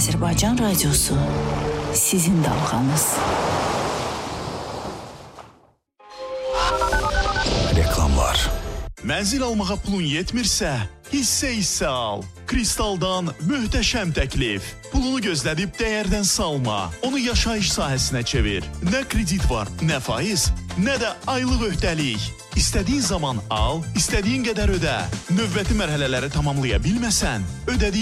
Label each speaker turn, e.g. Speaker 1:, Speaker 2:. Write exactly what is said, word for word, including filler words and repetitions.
Speaker 1: Azərbaycan radiosu sizin dalğanız.
Speaker 2: Reklamlar.
Speaker 3: Mənzil almağa pulun yetmirsə, hissə-hissə al. Kristaldan möhtəşəm təklif. Pulunu gözlədib dəyərdən salma. Onu yaşayış sahəsinə çevir. Nə kredit var, nə faiz, nə də aylıq öhdəlik. İstədiyin zaman al, istədiyin qədər ödə. Növbəti mərhələləri tamamlaya bilməsən, ödədiyin